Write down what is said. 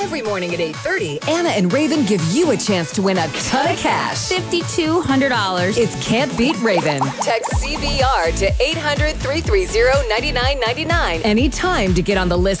Every morning at 8:30, Anna and Raven give you a chance to win a ton of cash. $5,200. It's Can't Beat Raven. Text CBR to 800-330-9999 anytime to get on the list